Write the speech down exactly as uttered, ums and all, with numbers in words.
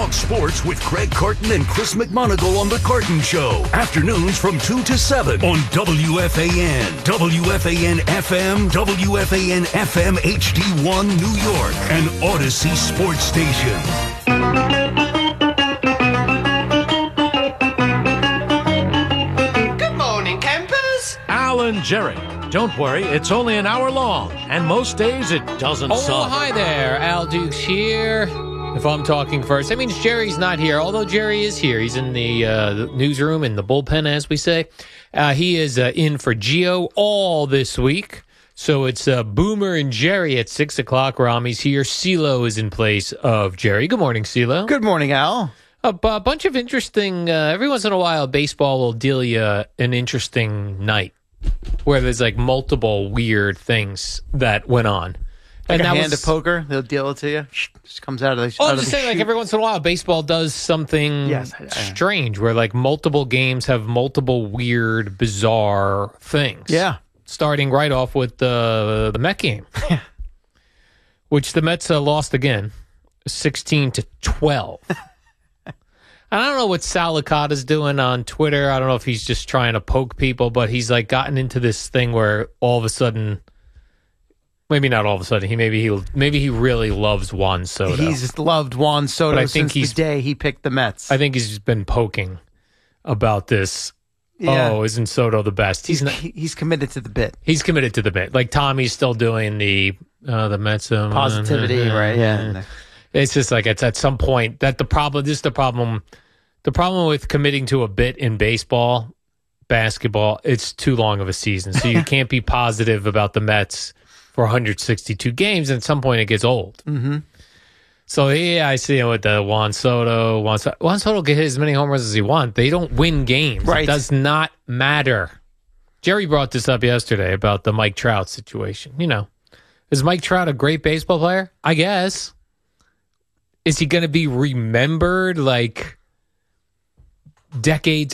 talk sports with Craig Carton and Chris McMonagle on The Carton Show. Afternoons from two to seven on W F A N, W F A N F M, W F A N F M H D one New York, and Odyssey Sports Station. Good morning, campers. Alan Jerry. Don't worry, it's only an hour long, and most days it doesn't Oh, suck. hi there. Al Dukes here. If I'm talking first, that means Jerry's not here, although Jerry is here. He's in the, uh, the newsroom, in the bullpen, as we say. Uh, he is uh, in for Gio all this week. So it's uh, Boomer and Jerry at six o'clock. Rami's here. CeeLo is in place of Jerry. Good morning, CeeLo. Good morning, Al. A, b- a bunch of interesting, uh, every once in a while, baseball will deal you an interesting night where there's like multiple weird things that went on. Like and a that hand was, of poker, they'll deal it to you. Just comes out of the. Oh, out I'm of just the saying, like chute. every once in a while, baseball does something Yes, I- I- strange where like multiple games have multiple weird, bizarre things. Yeah. Starting right off with the the Met game, which the Mets uh, lost again, sixteen to twelve. And I don't know what Sal Licata's doing on Twitter. I don't know if he's just trying to poke people, but he's like gotten into this thing where all of a sudden, maybe not all of a sudden, he maybe he maybe he really loves Juan Soto. He's loved Juan Soto But I think since he's- the day he picked the Mets. I think he's been poking about this. Yeah. Oh, isn't Soto the best? He's he's not. he's committed to the bit. He's committed to the bit. Like Tommy's still doing the uh, the Mets um, Positivity, right? Yeah. It's just like it's at some point that the problem. This is the problem. The problem with committing to a bit in baseball, basketball, it's too long of a season, so you can't be positive about the Mets for one hundred sixty-two games. And at some point, it gets old. Mm-hmm. So yeah, I see him with the Juan Soto. Juan Soto, Juan Soto can hit as many home runs as he wants. They don't win games. Right. It does not matter. Jerry brought this up yesterday about the Mike Trout situation. You know, is Mike Trout a great baseball player? I guess. Is he going to be remembered like decades